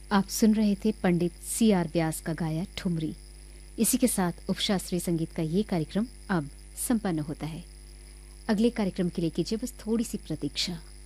आप सुन रहे थे पंडित C.R. व्यास का गाया ठुमरी। इसी के साथ उपशास्त्रीय संगीत का ये कार्यक्रम अब संपन्न होता है। अगले कार्यक्रम के लिए कीजिए बस थोड़ी सी प्रतीक्षा।